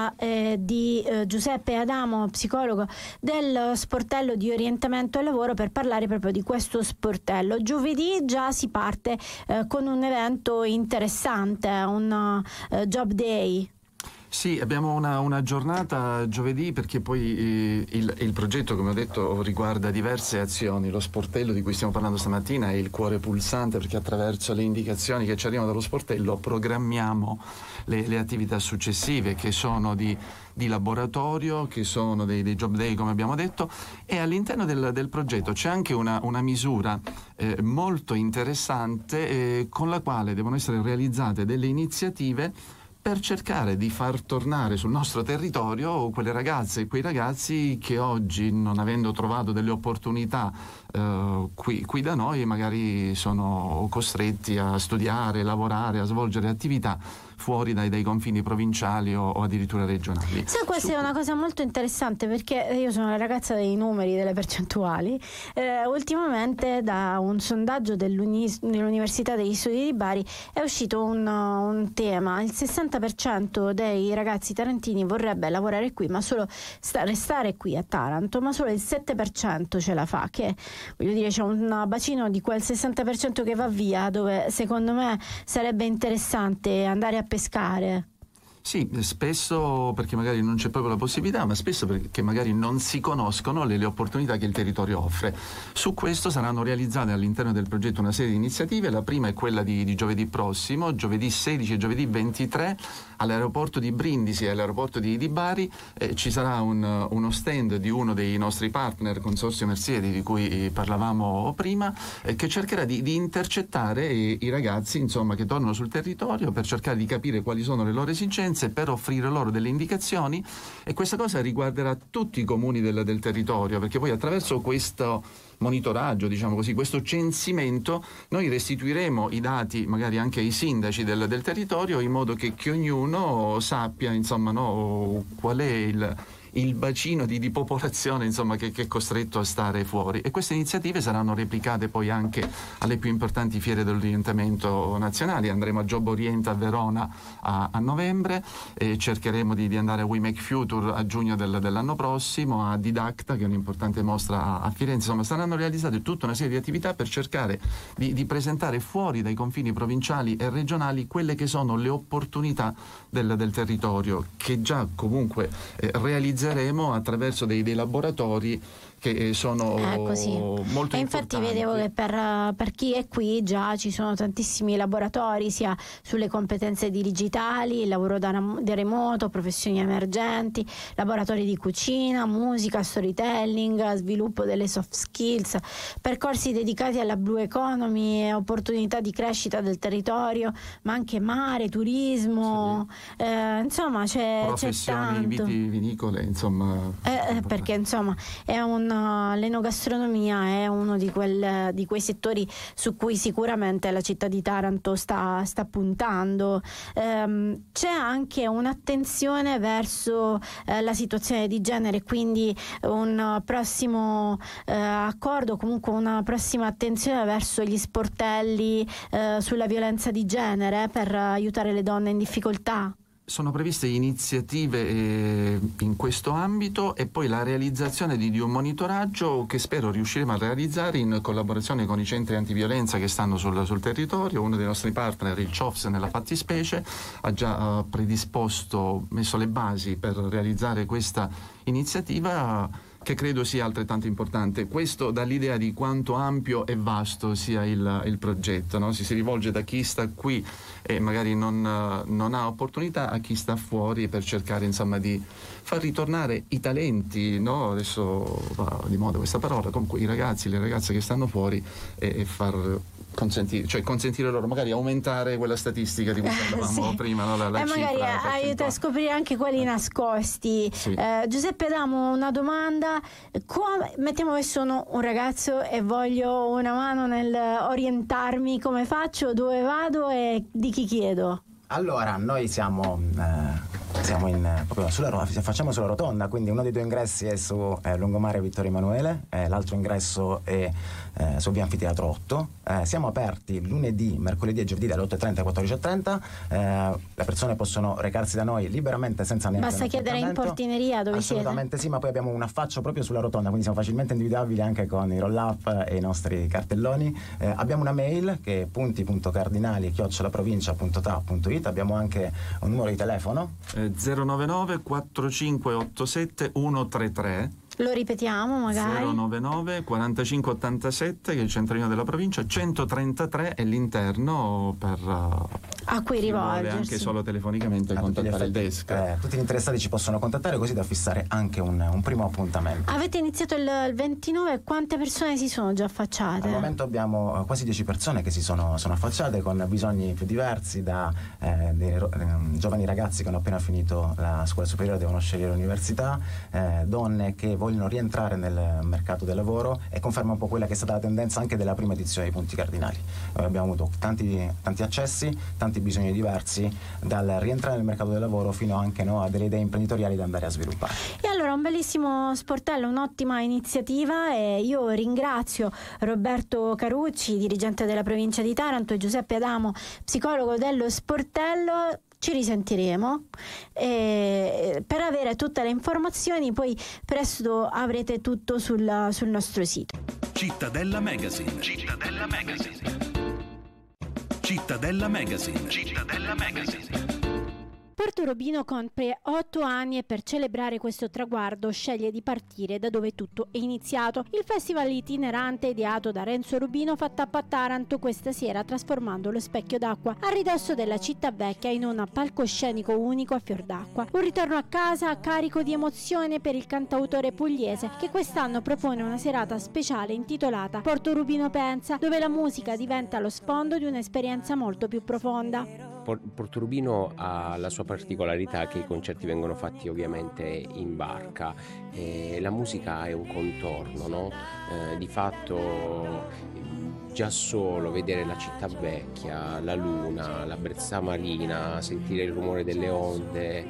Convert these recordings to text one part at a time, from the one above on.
presenza di Giuseppe Adamo, psicologo del sportello di orientamento al lavoro, per parlare proprio di questo sportello. Giovedì già si parte con un evento interessante, un Job Day. Sì, abbiamo una giornata giovedì, perché poi il progetto, come ho detto, riguarda diverse azioni. Lo sportello di cui stiamo parlando stamattina è il cuore pulsante, perché attraverso le indicazioni che ci arrivano dallo sportello programmiamo le attività successive, che sono di laboratorio, che sono dei job day, come abbiamo detto, e all'interno del progetto c'è anche una misura molto interessante con la quale devono essere realizzate delle iniziative per cercare di far tornare sul nostro territorio quelle ragazze e quei ragazzi che oggi, non avendo trovato delle opportunità qui da noi, magari sono costretti a studiare, lavorare, a svolgere attività fuori dai confini provinciali o addirittura regionali. Sì, questa è una cosa molto interessante, perché io sono la ragazza dei numeri, delle percentuali. Ultimamente, da un sondaggio dell'Università degli Studi di Bari, è uscito un tema: il 60% dei ragazzi tarantini vorrebbe lavorare qui, ma solo restare qui a Taranto, ma solo il 7% ce la fa, che voglio dire c'è un bacino di quel 60% che va via, dove secondo me sarebbe interessante andare a pescare. Sì, spesso perché magari non c'è proprio la possibilità, ma spesso perché magari non si conoscono le opportunità che il territorio offre. Su questo saranno realizzate all'interno del progetto una serie di iniziative. La prima è quella di giovedì prossimo, giovedì 16 e giovedì 23, all'aeroporto di Brindisi e all'aeroporto di Bari. Ci sarà uno stand di uno dei nostri partner, Consorzio Mercieri, di cui parlavamo prima, che cercherà di intercettare i ragazzi, insomma, che tornano sul territorio, per cercare di capire quali sono le loro esigenze, per offrire loro delle indicazioni. E questa cosa riguarderà tutti i comuni del territorio, perché poi attraverso questo monitoraggio, diciamo così, questo censimento, noi restituiremo i dati magari anche ai sindaci del territorio, in modo che ognuno sappia, insomma, no, qual è il bacino di popolazione, insomma, che è costretto a stare fuori. E queste iniziative saranno replicate poi anche alle più importanti fiere dell'orientamento nazionali. Andremo a Job Orient a Verona a novembre, e cercheremo di andare a We Make Future a giugno dell'anno prossimo, a Didacta, che è un'importante mostra a Firenze. Insomma, saranno realizzate tutta una serie di attività per cercare di presentare fuori dai confini provinciali e regionali quelle che sono le opportunità del territorio, che già comunque realizzeremo attraverso dei laboratori che sono molto e infatti importanti. vedevo che per chi è qui già ci sono tantissimi laboratori, sia sulle competenze digitali, il lavoro da remoto, professioni emergenti, laboratori di cucina, musica, storytelling, sviluppo delle soft skills, percorsi dedicati alla blue economy e opportunità di crescita del territorio, ma anche mare, turismo, sì. Insomma c'è professioni tanto. vinicole, insomma, perché insomma l'enogastronomia è uno di quei settori su cui sicuramente la città di Taranto sta puntando. C'è anche un'attenzione verso la situazione di genere, quindi un prossimo accordo, comunque una prossima attenzione verso gli sportelli sulla violenza di genere, per aiutare le donne in difficoltà. Sono previste iniziative in questo ambito, e poi la realizzazione di un monitoraggio che spero riusciremo a realizzare in collaborazione con i centri antiviolenza che stanno sul territorio. Uno dei nostri partner, il CIOFS nella fattispecie, ha già messo le basi per realizzare questa iniziativa, che credo sia altrettanto importante. Questo dà l'idea di quanto ampio e vasto sia il progetto, no? Si rivolge da chi sta qui e magari non ha opportunità, a chi sta fuori, per cercare, insomma, di far ritornare i talenti, no? Adesso va di moda questa parola, comunque i ragazzi, le ragazze che stanno fuori, e far consentire loro, magari aumentare quella statistica di cui parlavamo prima, no? La magari aiuta a scoprire anche quelli nascosti. Sì. Giuseppe Adamo, una domanda: mettiamo che sono un ragazzo e voglio una mano nel orientarmi, come faccio, dove vado e di chi chiedo? Allora, noi siamo Siamo proprio facciamo sulla rotonda, quindi uno dei due ingressi è su Lungomare Vittorio Emanuele, l'altro ingresso è su via Anfiteatro 8. Siamo aperti lunedì, mercoledì e giovedì dalle 8:30 alle 14:30. Le persone possono recarsi da noi liberamente senza neanche basta chiedere in portineria dove assolutamente siete. Sì, ma poi abbiamo un affaccio proprio sulla rotonda, quindi siamo facilmente individuabili anche con i roll up e i nostri cartelloni. Abbiamo una mail che è punti.cardinali@provincia.ta.it. abbiamo anche un numero di telefono 099 4587 133. Lo ripetiamo magari. 099 4587, che è il centralino della provincia, 133 è l'interno per a cui rivolgersi anche solo telefonicamente contattare il desk. Tutti gli interessati ci possono contattare, così da fissare anche un primo appuntamento. Avete iniziato il 29, quante persone si sono già affacciate? Al momento abbiamo quasi 10 persone che si sono affacciate con bisogni più diversi, da dei giovani ragazzi che hanno appena finito la scuola superiore e devono scegliere l'università, donne che vogliono rientrare nel mercato del lavoro, e conferma un po' quella che è stata la tendenza anche della prima edizione dei Punti Cardinali. Abbiamo avuto tanti accessi, tanti bisogni diversi, dal rientrare nel mercato del lavoro fino anche a delle idee imprenditoriali da andare a sviluppare. E allora un bellissimo sportello, un'ottima iniziativa, e io ringrazio Roberto Carucci, dirigente della provincia di Taranto, e Giuseppe Adamo, psicologo dello sportello. Ci risentiremo per avere tutte le informazioni, poi presto avrete tutto sul nostro sito. Cittadella Magazine. Cittadella Magazine. Cittadella Magazine. Cittadella Magazine. Porto Rubino compie 8 anni e per celebrare questo traguardo sceglie di partire da dove tutto è iniziato. Il festival itinerante ideato da Renzo Rubino fa tappa a Taranto questa sera, trasformando lo specchio d'acqua a ridosso della città vecchia in un palcoscenico unico a fior d'acqua. Un ritorno a casa carico di emozione per il cantautore pugliese, che quest'anno propone una serata speciale intitolata Porto Rubino Pensa, dove la musica diventa lo sfondo di un'esperienza molto più profonda. Porto Rubino ha la sua particolarità che i concerti vengono fatti ovviamente in barca, e la musica è un contorno, no? Di fatto già solo vedere la città vecchia, la luna, la brezza marina, sentire il rumore delle onde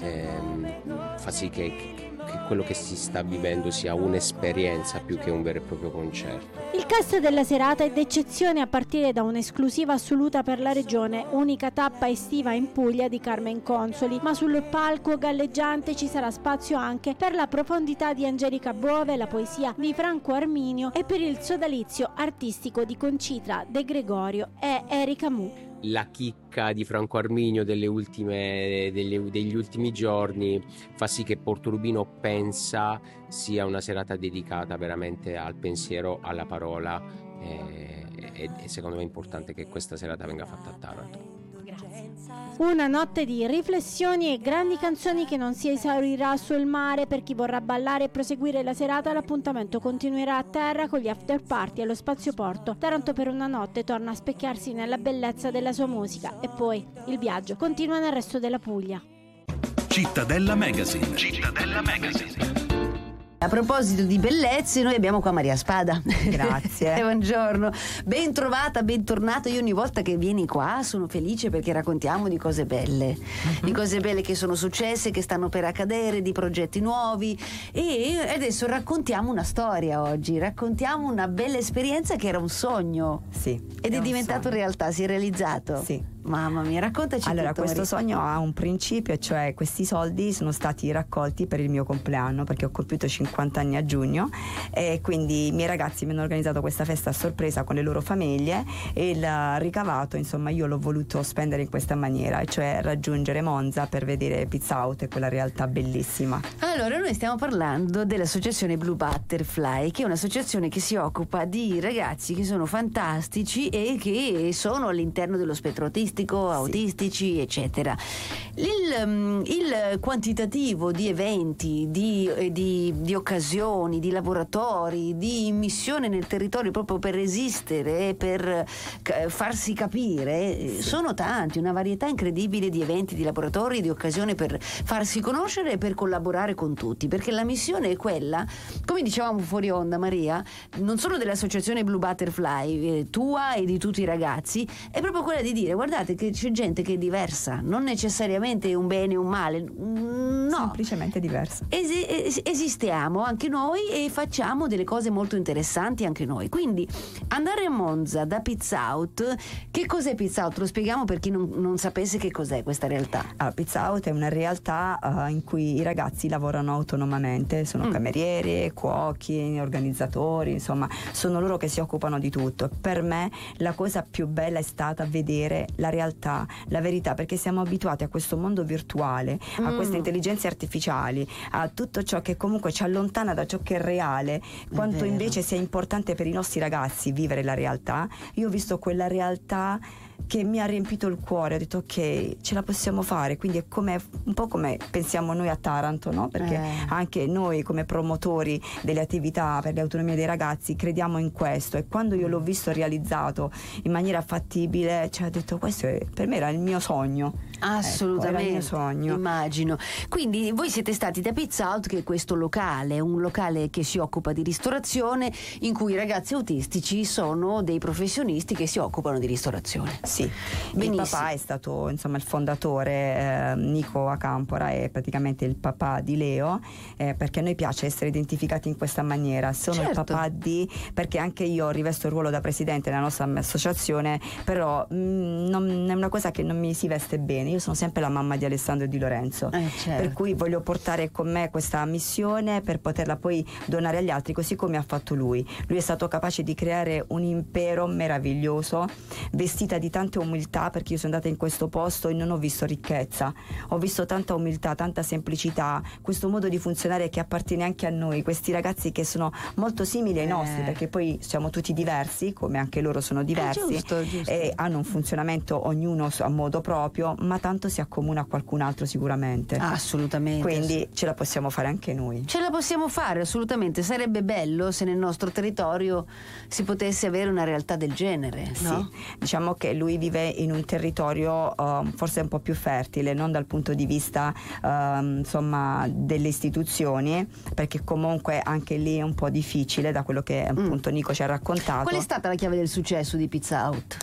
fa sì che quello che si sta vivendo sia un'esperienza più che un vero e proprio concerto. Il cast della serata è d'eccezione, a partire da un'esclusiva assoluta per la regione, unica tappa estiva in Puglia di Carmen Consoli, ma sul palco galleggiante ci sarà spazio anche per la profondità di Angelica Bove, la poesia di Franco Arminio e per il sodalizio artistico di Concita De Gregorio e Erika Mu. La chicca di Franco Arminio degli ultimi giorni fa sì che Porto Rubino Pensa sia una serata dedicata veramente al pensiero, alla parola, e secondo me è importante che questa serata venga fatta a Taranto. Una notte di riflessioni e grandi canzoni che non si esaurirà sul mare. Per chi vorrà ballare e proseguire la serata, l'appuntamento continuerà a terra con gli after party allo Spazio Porto. Taranto per una notte torna a specchiarsi nella bellezza della sua musica, e poi il viaggio continua nel resto della Puglia. Cittadella Magazine. Cittadella Magazine. A proposito di bellezze, noi abbiamo qua Maria Spada. Grazie. Buongiorno, ben trovata, bentornata. Io ogni volta che vieni qua sono felice perché raccontiamo di cose belle, di cose belle che sono successe, che stanno per accadere, di progetti nuovi, e adesso raccontiamo una storia oggi, raccontiamo una bella esperienza che era un sogno. Sì. Ed è diventato realtà, si è realizzato. Sì. Mamma mia, raccontaci allora, tutto, questo Maria. sogno ha un principio, cioè questi soldi sono stati raccolti per il mio compleanno, perché ho compiuto 50 anni a giugno, e quindi i miei ragazzi mi hanno organizzato questa festa a sorpresa con le loro famiglie, e il ricavato, insomma, io l'ho voluto spendere in questa maniera, cioè raggiungere Monza per vedere Pizza Out e quella realtà bellissima. Allora, noi stiamo parlando dell'associazione Blue Butterfly, che è un'associazione che si occupa di ragazzi che sono fantastici e che sono all'interno dello spettro autistici, eccetera. Il quantitativo di eventi, di occasioni, di laboratori, di immissione nel territorio proprio per esistere, per farsi capire, sono tanti, una varietà incredibile di eventi, di laboratori, di occasioni per farsi conoscere e per collaborare con tutti, perché la missione è quella, come dicevamo fuori onda, Maria, non solo dell'associazione Blue Butterfly, tua e di tutti i ragazzi, è proprio quella di dire: guardate, guardate che c'è gente che è diversa, non necessariamente un bene o un male, no, semplicemente diversa. Esistiamo anche noi e facciamo delle cose molto interessanti anche noi. Quindi andare a Monza da Pizza Out, che cos'è Pizza Out? Lo spieghiamo per chi non sapesse che cos'è questa realtà. Allora, Pizza Out è una realtà in cui i ragazzi lavorano autonomamente, sono camerieri, cuochi, organizzatori, insomma sono loro che si occupano di tutto. Per me la cosa più bella è stata vedere la realtà, la verità, perché siamo abituati a questo mondo virtuale, a queste intelligenze artificiali, a tutto ciò che comunque ci allontana da ciò che è reale, quanto invece sia importante per i nostri ragazzi vivere la realtà. Io ho visto quella realtà che mi ha riempito il cuore, ho detto ok, ce la possiamo fare, quindi è come, un po' come pensiamo noi a Taranto, no? Perché anche noi come promotori delle attività per l'autonomia dei ragazzi crediamo in questo, e quando io l'ho visto realizzato in maniera fattibile, cioè ho detto questo per me era il mio sogno. Assolutamente, era il mio sogno. Immagino. Quindi voi siete stati da Pizza Out, che è questo locale, un locale che si occupa di ristorazione, in cui i ragazzi autistici sono dei professionisti che si occupano di ristorazione. Sì, benissimo. Il papà è stato insomma il fondatore, Nico Acampora è praticamente il papà di Leo, perché a noi piace essere identificati in questa maniera. Sono il papà di, perché anche io rivesto il ruolo da presidente nella nostra associazione, però non è una cosa che non mi si veste bene. Io sono sempre la mamma di Alessandro e di Lorenzo, per cui voglio portare con me questa missione per poterla poi donare agli altri, così come ha fatto lui. Lui è stato capace di creare un impero meraviglioso, vestita di tanta umiltà, perché io sono andata in questo posto e non ho visto ricchezza, ho visto tanta umiltà, tanta semplicità, questo modo di funzionare che appartiene anche a noi, questi ragazzi che sono molto simili ai nostri, perché poi siamo tutti diversi, come anche loro sono diversi, giusto. E hanno un funzionamento ognuno a modo proprio, ma tanto si accomuna a qualcun altro sicuramente. Assolutamente. Quindi ce la possiamo fare anche noi. Ce la possiamo fare, assolutamente. Sarebbe bello se nel nostro territorio si potesse avere una realtà del genere, no? Sì, diciamo che lui vive in un territorio forse un po' più fertile, non dal punto di vista insomma delle istituzioni, perché comunque anche lì è un po' difficile, da quello che appunto Nico ci ha raccontato. Qual è stata la chiave del successo di Pizza Out?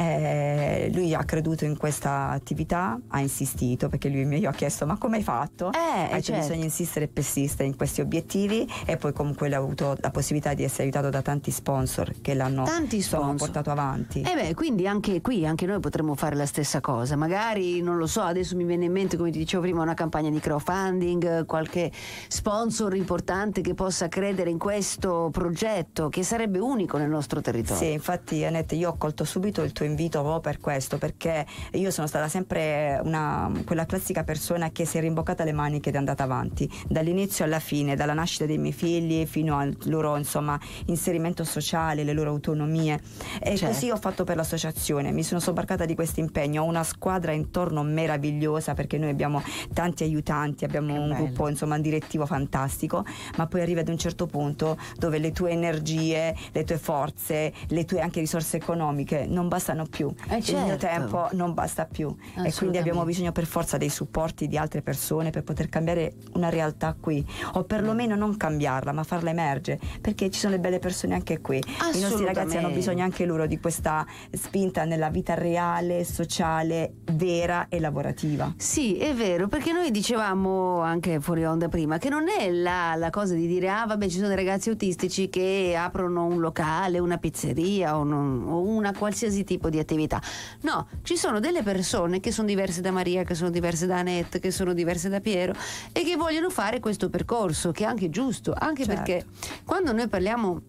Lui ha creduto in questa attività, ha insistito, perché lui mi ha chiesto ma come hai fatto? Bisogna insistere e persistere in questi obiettivi, e poi comunque ha avuto la possibilità di essere aiutato da tanti sponsor che l'hanno portato avanti. Quindi anche qui, anche noi potremmo fare la stessa cosa, magari, non lo so, adesso mi viene in mente, come ti dicevo prima, una campagna di crowdfunding, qualche sponsor importante che possa credere in questo progetto che sarebbe unico nel nostro territorio. Sì, infatti Annette, io ho colto subito il tuo invito proprio per questo, perché io sono stata sempre quella classica persona che si è rimboccata le maniche ed è andata avanti dall'inizio alla fine, dalla nascita dei miei figli fino al loro insomma inserimento sociale, le loro autonomie, e così ho fatto per l'associazione, mi sono sobbarcata di questo impegno, ho una squadra intorno meravigliosa, perché noi abbiamo tanti aiutanti, abbiamo un gruppo insomma direttivo fantastico, ma poi arriva ad un certo punto dove le tue energie, le tue forze, le tue anche risorse economiche non bastano più, il mio tempo non basta più, e quindi abbiamo bisogno per forza dei supporti di altre persone per poter cambiare una realtà qui, o perlomeno non cambiarla ma farla emergere, perché ci sono le belle persone anche qui, i nostri ragazzi hanno bisogno anche loro di questa spinta nella vita reale, sociale, vera e lavorativa. Sì, è vero, perché noi dicevamo anche fuori onda prima che non è la cosa di dire vabbè, ci sono dei ragazzi autistici che aprono un locale, una pizzeria o una qualsiasi tipo di attività. No, ci sono delle persone che sono diverse da Maria, che sono diverse da Annette, che sono diverse da Piero, e che vogliono fare questo percorso, che è anche giusto, anche perché quando noi parliamo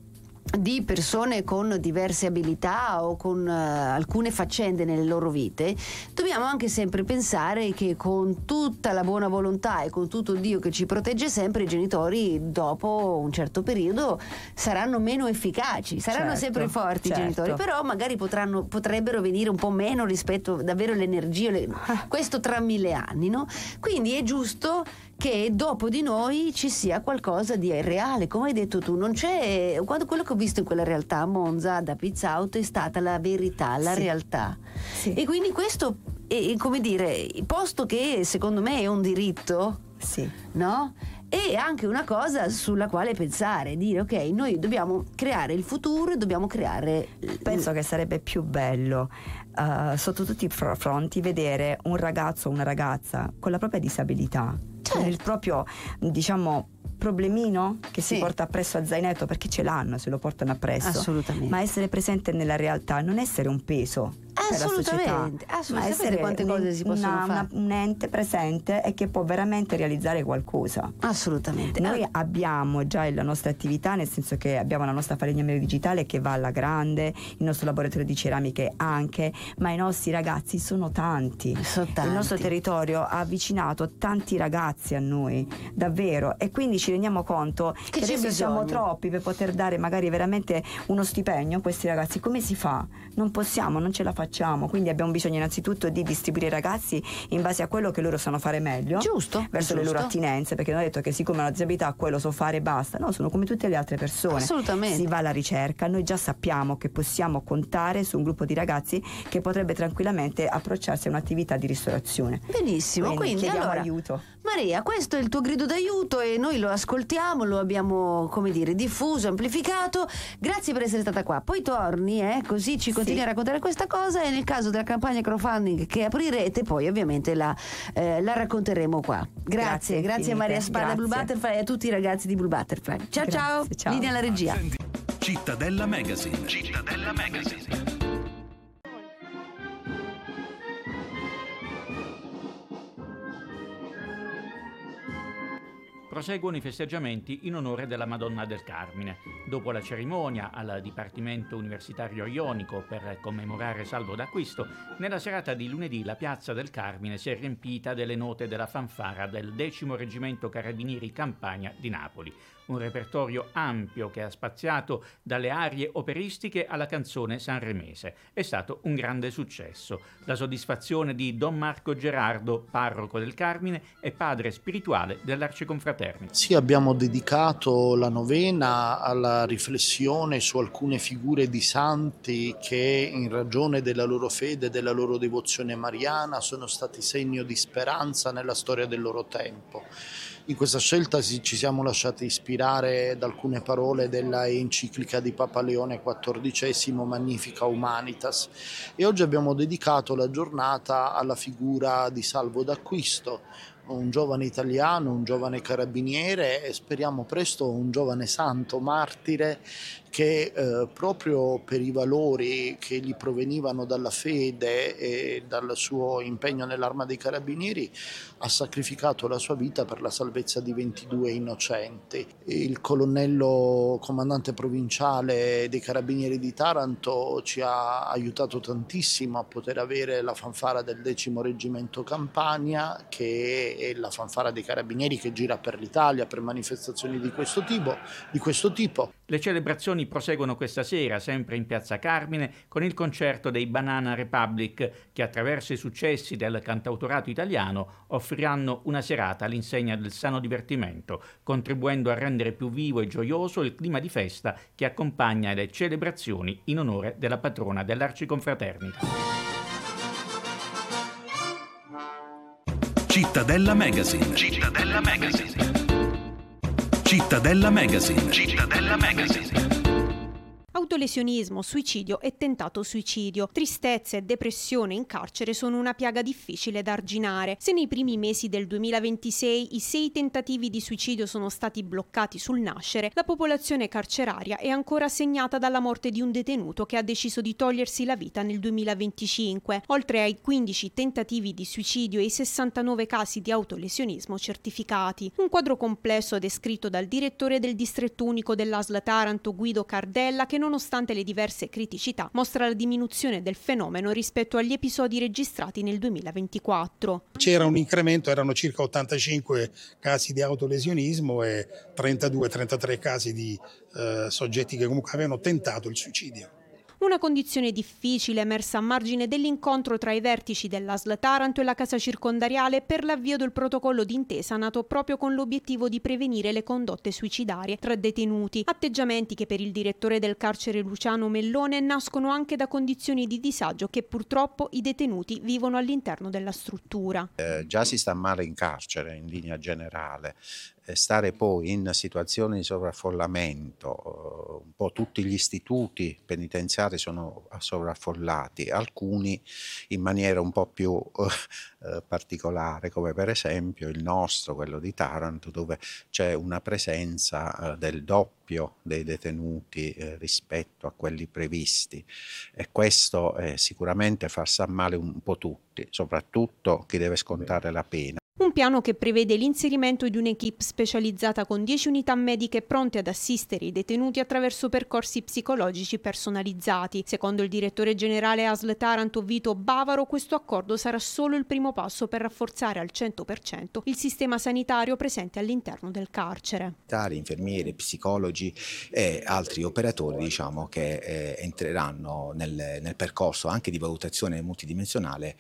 di persone con diverse abilità o con alcune faccende nelle loro vite, dobbiamo anche sempre pensare che con tutta la buona volontà e con tutto Dio che ci protegge sempre, i genitori dopo un certo periodo saranno meno efficaci, saranno sempre forti i genitori, però magari potrebbero venire un po' meno rispetto davvero l'energia, questo tra 1000 anni, no? Quindi è giusto che dopo di noi ci sia qualcosa di reale, come hai detto tu. Non c'è, quello che ho visto in quella realtà a Monza da Pizza Out è stata la verità, la realtà, e quindi questo è, come dire, posto che secondo me è un diritto, no? è anche una cosa sulla quale pensare, dire ok, noi dobbiamo creare il futuro e dobbiamo creare... Penso che sarebbe più bello sotto tutti i fronti vedere un ragazzo o una ragazza con la propria disabilità, con il proprio, diciamo, problemino che si porta appresso a zainetto, perché ce l'hanno, se lo portano appresso. Assolutamente. Ma essere presente nella realtà, non essere un peso per la società, ma essere quante cose si possono fare. Un ente presente e che può veramente realizzare qualcosa. Assolutamente. Noi abbiamo già la nostra attività, nel senso che abbiamo la nostra falegname digitale che va alla grande, il nostro laboratorio di ceramiche anche, ma i nostri ragazzi sono tanti. Il nostro territorio ha avvicinato tanti ragazzi a noi, davvero, e quindi ci rendiamo conto che adesso siamo troppi per poter dare magari veramente uno stipendio a questi ragazzi. Come si fa? Non possiamo, non ce la facciamo, quindi abbiamo bisogno innanzitutto di distribuire i ragazzi in base a quello che loro sanno fare meglio, verso le loro attinenze, perché non è detto che siccome hanno una disabilità quello so fare e basta, no, sono come tutte le altre persone. Assolutamente. Si va alla ricerca, noi già sappiamo che possiamo contare su un gruppo di ragazzi che potrebbe tranquillamente approcciarsi a un'attività di ristorazione. Benissimo, quindi chiediamo allora, aiuto. Maria, questo è il tuo grido d'aiuto e noi lo ascoltiamo, lo abbiamo, come dire, diffuso, amplificato. Grazie per essere stata qua. Poi torni, così ci continui a raccontare questa cosa, e nel caso della campagna crowdfunding che aprirete poi ovviamente la racconteremo qua. Grazie Maria Spada, Blue Butterfly, e a tutti i ragazzi di Blue Butterfly. Ciao. Linea alla regia. Cittadella Magazine. Cittadella Magazine. Proseguono i festeggiamenti in onore della Madonna del Carmine. Dopo la cerimonia al Dipartimento Universitario Ionico per commemorare Salvo d'Acquisto, nella serata di lunedì la piazza del Carmine si è riempita delle note della fanfara del 10° Reggimento Carabinieri Campania di Napoli. Un repertorio ampio che ha spaziato dalle arie operistiche alla canzone sanremese. È stato un grande successo. La soddisfazione di Don Marco Gerardo, parroco del Carmine e padre spirituale dell'Arciconfraternita. Sì, abbiamo dedicato la novena alla riflessione su alcune figure di santi che, in ragione della loro fede e della loro devozione mariana, sono stati segno di speranza nella storia del loro tempo. In questa scelta ci siamo lasciati ispirare da alcune parole della enciclica di Papa Leone XIV, Magnifica Humanitas, e oggi abbiamo dedicato la giornata alla figura di Salvo d'Acquisto, un giovane italiano, un giovane carabiniere e speriamo presto un giovane santo martire che proprio per i valori che gli provenivano dalla fede e dal suo impegno nell'Arma dei Carabinieri ha sacrificato la sua vita per la salvezza di 22 innocenti. Il colonnello comandante provinciale dei Carabinieri di Taranto ci ha aiutato tantissimo a poter avere la fanfara del 10° Reggimento Campania, che è la fanfara dei Carabinieri che gira per l'Italia per manifestazioni di questo tipo. Le celebrazioni proseguono questa sera, sempre in Piazza Carmine, con il concerto dei Banana Republic, che attraverso i successi del cantautorato italiano offriranno una serata all'insegna del sano divertimento, contribuendo a rendere più vivo e gioioso il clima di festa che accompagna le celebrazioni in onore della patrona dell'Arciconfraternita. Cittadella Magazine. Cittadella Magazine. Cittadella Magazine. Cittadella Magazine. Autolesionismo, suicidio e tentato suicidio, tristezza e depressione in carcere sono una piaga difficile da arginare. Se nei primi mesi del 2026 i 6 tentativi di suicidio sono stati bloccati sul nascere, la popolazione carceraria è ancora segnata dalla morte di un detenuto che ha deciso di togliersi la vita nel 2025, oltre ai 15 tentativi di suicidio e ai 69 casi di autolesionismo certificati. Un quadro complesso descritto dal direttore del distretto unico dell'ASL Taranto, Guido Cardella, che nonostante le diverse criticità mostra la diminuzione del fenomeno rispetto agli episodi registrati nel 2024. C'era un incremento, erano circa 85 casi di autolesionismo e 32-33 casi di soggetti che comunque avevano tentato il suicidio. Una condizione difficile emersa a margine dell'incontro tra i vertici dell'ASL Taranto e la casa circondariale per l'avvio del protocollo d'intesa nato proprio con l'obiettivo di prevenire le condotte suicidarie tra detenuti, atteggiamenti che per il direttore del carcere Luciano Mellone nascono anche da condizioni di disagio che purtroppo i detenuti vivono all'interno della struttura. Già si sta male in carcere in linea generale. stare poi in situazioni di sovraffollamento, un po' tutti gli istituti penitenziari sono sovraffollati, alcuni in maniera un po' più particolare, come per esempio il nostro, quello di Taranto, dove c'è una presenza del doppio dei detenuti rispetto a quelli previsti, e questo sicuramente fa star male un po' tutti, soprattutto chi deve scontare la pena. Un piano che prevede l'inserimento di un'equipe specializzata con 10 unità mediche pronte ad assistere i detenuti attraverso percorsi psicologici personalizzati. Secondo il direttore generale ASL Taranto Vito Bavaro, questo accordo sarà solo il primo passo per rafforzare al 100% il sistema sanitario presente all'interno del carcere. Infermieri, psicologi e altri operatori che entreranno nel percorso anche di valutazione multidimensionale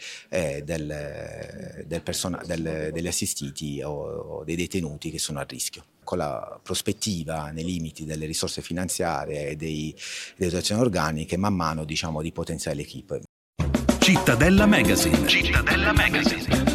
degli assistiti o dei detenuti che sono a rischio, con la prospettiva nei limiti delle risorse finanziarie e delle dotazioni organiche man mano di potenziare l'equipe. Cittadella Magazine. Cittadella Magazine.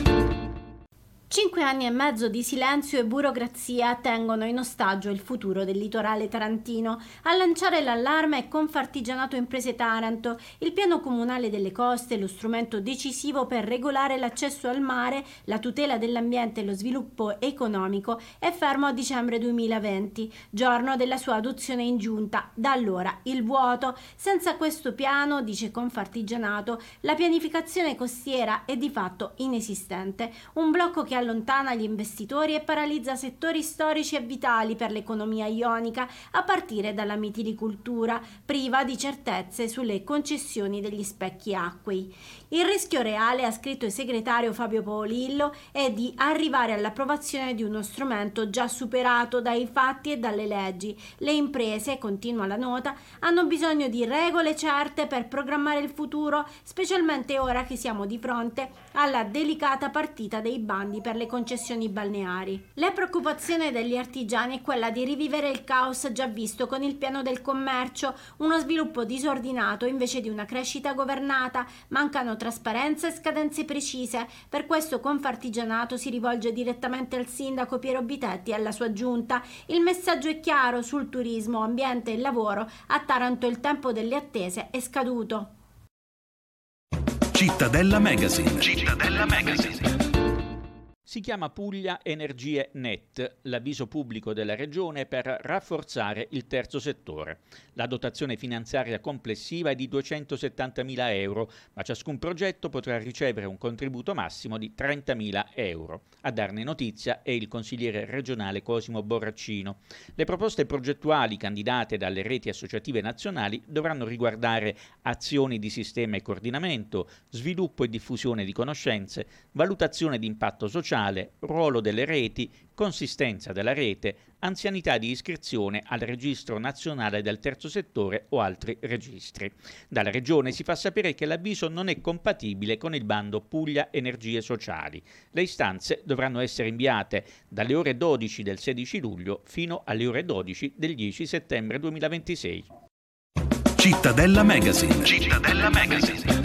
5 anni e mezzo di silenzio e burocrazia tengono in ostaggio il futuro del litorale tarantino. A lanciare l'allarme è Confartigianato Imprese Taranto, il piano comunale delle coste, lo strumento decisivo per regolare l'accesso al mare, la tutela dell'ambiente e lo sviluppo economico, è fermo a dicembre 2020, giorno della sua adozione in giunta. Da allora il vuoto. Senza questo piano, dice Confartigianato, la pianificazione costiera è di fatto inesistente, un blocco che allontana gli investitori e paralizza settori storici e vitali per l'economia ionica, a partire dalla mitilicoltura, priva di certezze sulle concessioni degli specchi acquei. Il rischio reale, ha scritto il segretario Fabio Paolillo, è di arrivare all'approvazione di uno strumento già superato dai fatti e dalle leggi. Le imprese, continua la nota, hanno bisogno di regole certe per programmare il futuro, specialmente ora che siamo di fronte alla delicata partita dei bandi per le concessioni balneari. La preoccupazione degli artigiani è quella di rivivere il caos già visto con il piano del commercio, uno sviluppo disordinato invece di una crescita governata, mancano trasparenza e scadenze precise. Per questo Confartigianato si rivolge direttamente al sindaco Piero Bitetti e alla sua giunta. Il messaggio è chiaro: sul turismo, ambiente e lavoro a Taranto il tempo delle attese è scaduto. Cittadella Magazine. Cittadella Magazine. Si chiama Puglia Energie Net, l'avviso pubblico della Regione per rafforzare il terzo settore. La dotazione finanziaria complessiva è di 270.000 euro, ma ciascun progetto potrà ricevere un contributo massimo di 30.000 euro. A darne notizia è il consigliere regionale Cosimo Borraccino. Le proposte progettuali candidate dalle reti associative nazionali dovranno riguardare azioni di sistema e coordinamento, sviluppo e diffusione di conoscenze, valutazione di impatto sociale, ruolo delle reti, consistenza della rete, anzianità di iscrizione al Registro Nazionale del Terzo Settore o altri registri. Dalla Regione si fa sapere che l'avviso non è compatibile con il bando Puglia Energie Sociali. Le istanze dovranno essere inviate dalle ore 12 del 16 luglio fino alle ore 12 del 10 settembre 2026. Cittadella Magazine. Cittadella Magazine.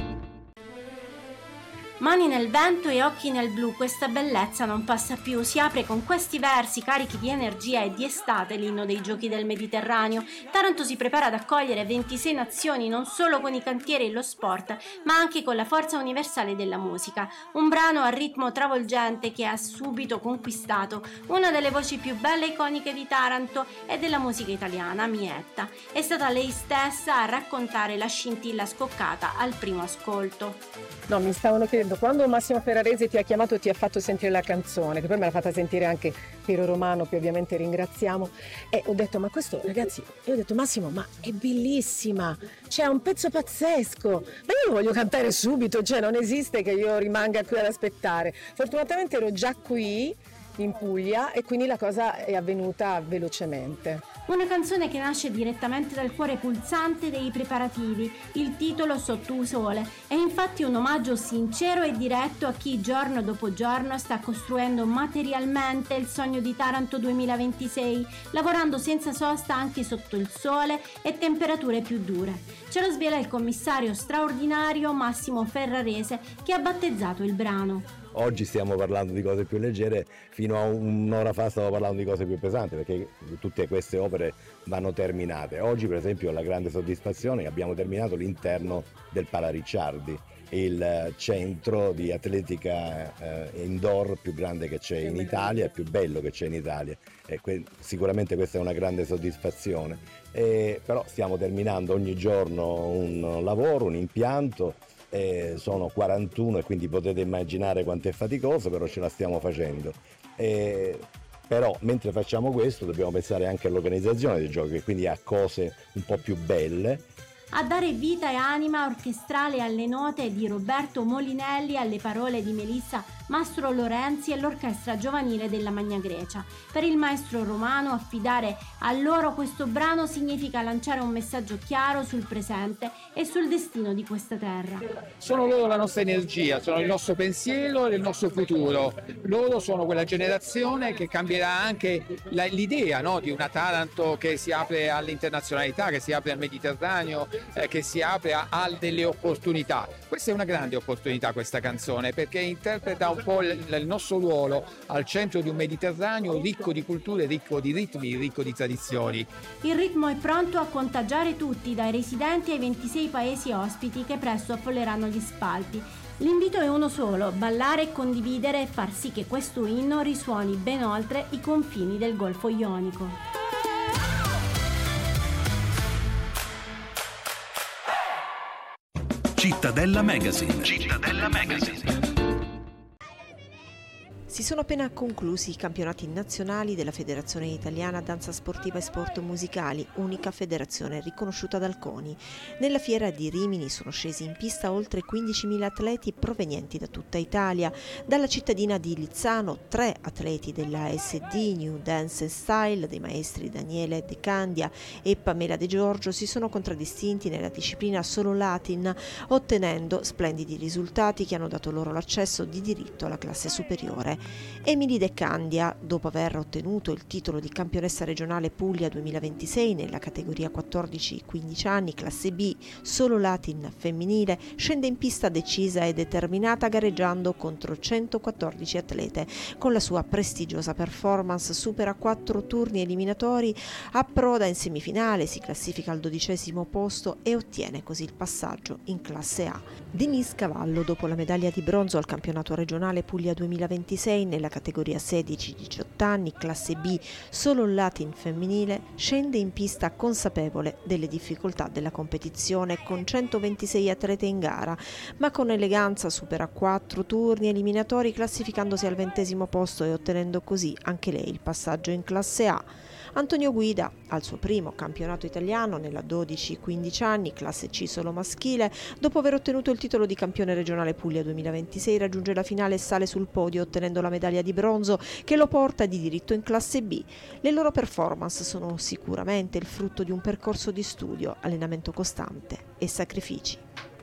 Mani nel vento e occhi nel blu, questa bellezza non passa più. Si apre con questi versi carichi di energia e di estate l'inno dei Giochi del Mediterraneo. Taranto si prepara ad accogliere 26 nazioni, non solo con i cantieri e lo sport, ma anche con la forza universale della musica. Un brano a ritmo travolgente che ha subito conquistato una delle voci più belle e iconiche di Taranto e della musica italiana, Mietta. È stata lei stessa a raccontare la scintilla scoccata al primo ascolto. No, mi stavano chiedendo quando Massimo Ferrarese ti ha chiamato e ti ha fatto sentire la canzone, che poi me l'ha fatta sentire anche Piero Romano, che ovviamente ringraziamo, e ho detto ma questo ragazzi, io ho detto Massimo ma è bellissima, c'è un pezzo pazzesco, ma io lo voglio cantare subito, cioè non esiste che io rimanga qui ad aspettare. Fortunatamente ero già qui in Puglia e quindi la cosa è avvenuta velocemente. Una canzone che nasce direttamente dal cuore pulsante dei preparativi, il titolo Sotto sole è infatti un omaggio sincero e diretto a chi giorno dopo giorno sta costruendo materialmente il sogno di Taranto 2026, lavorando senza sosta anche sotto il sole e temperature più dure. Ce lo svela il commissario straordinario Massimo Ferrarese, che ha battezzato il brano. oggi stiamo parlando di cose più leggere, fino a un'ora fa stavo parlando di cose più pesanti, perché tutte queste opere vanno terminate. Oggi per esempio la grande soddisfazione è che abbiamo terminato l'interno del Pala Ricciardi, il centro di atletica indoor più grande che c'è in Italia, più bello che c'è in Italia, e sicuramente questa è una grande soddisfazione. Però stiamo terminando ogni giorno un lavoro, un impianto, sono 41 e quindi potete immaginare quanto è faticoso, però ce la stiamo facendo. Però mentre facciamo questo dobbiamo pensare anche all'organizzazione dei giochi, quindi a cose un po' più belle. A dare vita e anima orchestrale alle note di Roberto Molinelli, alle parole di Melissa Mastro Lorenzi e l'orchestra giovanile della Magna Grecia. Per il maestro romano affidare a loro questo brano significa lanciare un messaggio chiaro sul presente e sul destino di questa terra. Sono loro la nostra energia, sono il nostro pensiero e il nostro futuro. Loro sono quella generazione che cambierà anche l'idea, no, di una Taranto che si apre all'internazionalità, che si apre al Mediterraneo, che si apre a delle opportunità. Questa è una grande opportunità, questa canzone, perché interpreta un po' il nostro ruolo al centro di un Mediterraneo ricco di culture, ricco di ritmi, ricco di tradizioni. Il ritmo è pronto a contagiare tutti, dai residenti ai 26 paesi ospiti che presto affolleranno gli spalti. L'invito è uno solo: ballare, condividere e far sì che questo inno risuoni ben oltre i confini del Golfo Ionico. Cittadella Magazine. Cittadella Magazine. Si sono appena conclusi i campionati nazionali della Federazione Italiana Danza Sportiva e Sport Musicali, unica federazione riconosciuta dal CONI. Nella fiera di Rimini sono scesi in pista oltre 15.000 atleti provenienti da tutta Italia. Dalla cittadina di Lizzano 3 atleti della SD New Dance Style dei maestri Daniele De Candia e Pamela De Giorgio si sono contraddistinti nella disciplina solo Latin, ottenendo splendidi risultati che hanno dato loro l'accesso di diritto alla classe superiore. Emily De Candia, dopo aver ottenuto il titolo di campionessa regionale Puglia 2026 nella categoria 14-15 anni, classe B, solo Latin femminile, scende in pista decisa e determinata gareggiando contro 114 atlete. Con la sua prestigiosa performance supera 4 turni eliminatori, approda in semifinale, si classifica al 12° posto e ottiene così il passaggio in classe A. Denise Cavallo, dopo la medaglia di bronzo al campionato regionale Puglia 2026 nella categoria 16-18 anni, classe B, solo Latin femminile, scende in pista consapevole delle difficoltà della competizione con 126 atlete in gara, ma con eleganza supera 4 turni eliminatori classificandosi al 20° posto e ottenendo così anche lei il passaggio in classe A. Antonio Guida, al suo primo campionato italiano nella 12-15 anni, classe C solo maschile, dopo aver ottenuto il titolo di campione regionale Puglia 2026, raggiunge la finale e sale sul podio ottenendo la medaglia di bronzo che lo porta di diritto in classe B. Le loro performance sono sicuramente il frutto di un percorso di studio, allenamento costante e sacrifici.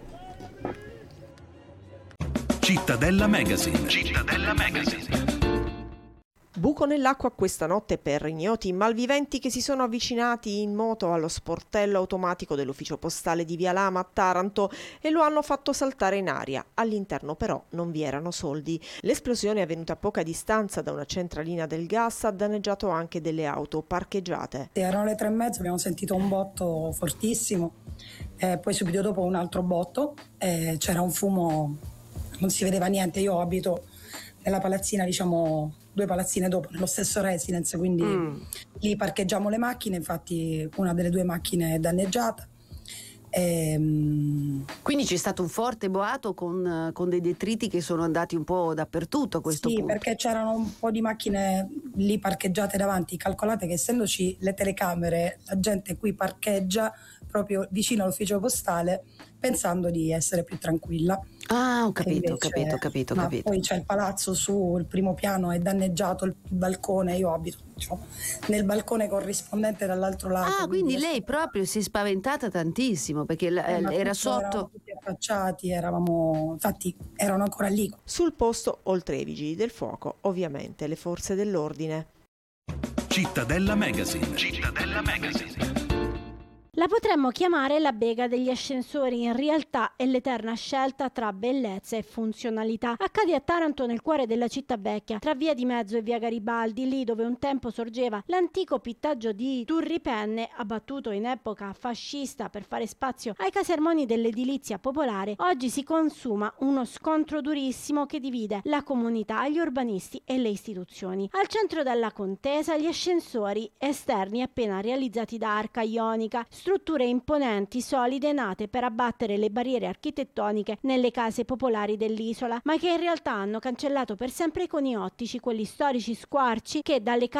Cittadella Magazine. Cittadella Magazine. Buco nell'acqua questa notte per ignoti malviventi che si sono avvicinati in moto allo sportello automatico dell'ufficio postale di Via Lama a Taranto e lo hanno fatto saltare in aria. All'interno però non vi erano soldi. L'esplosione è avvenuta a poca distanza da una centralina del gas, ha danneggiato anche delle auto parcheggiate. Erano le 3:30, abbiamo sentito un botto fortissimo, poi subito dopo un altro botto, c'era un fumo, non si vedeva niente. Io abito nella palazzina, diciamo 2 palazzine dopo, nello stesso residence, quindi lì parcheggiamo le macchine, infatti una delle 2 macchine è danneggiata. Quindi c'è stato un forte boato con dei detriti che sono andati un po' dappertutto a questo punto. Sì, perché c'erano un po' di macchine lì parcheggiate davanti. Calcolate che essendoci le telecamere, la gente qui parcheggia proprio vicino all'ufficio postale pensando di essere più tranquilla. Ah, ho capito, invece, ho capito. Poi c'è il palazzo sul primo piano, è danneggiato il balcone, io abito, diciamo, nel balcone corrispondente dall'altro lato. Ah, quindi lei proprio si è spaventata tantissimo perché era sotto. Eravamo tutti affacciati, infatti erano ancora lì. Sul posto, oltre ai vigili del fuoco, ovviamente le forze dell'ordine. Cittadella Magazine. Cittadella Magazine. La potremmo chiamare la bega degli ascensori, in realtà è l'eterna scelta tra bellezza e funzionalità. Accade a Taranto, nel cuore della città vecchia, tra via di Mezzo e via Garibaldi, lì dove un tempo sorgeva l'antico pittaggio di Turri Penne, abbattuto in epoca fascista per fare spazio ai casermoni dell'edilizia popolare. Oggi si consuma uno scontro durissimo che divide la comunità, gli urbanisti e le istituzioni. Al centro della contesa gli ascensori esterni appena realizzati da Arca Ionica, strutture imponenti, solide, nate per abbattere le barriere architettoniche nelle case popolari dell'isola, ma che in realtà hanno cancellato per sempre i coni ottici, quelli storici squarci che dalle case